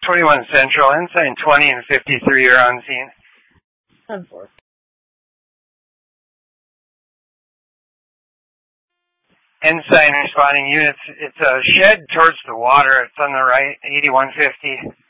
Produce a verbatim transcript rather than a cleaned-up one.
twenty-one Central, Ensign twenty and fifty-three are on scene. ten four. Ensign responding units. It's a shed towards the water. It's on the right, eighty-one fifty.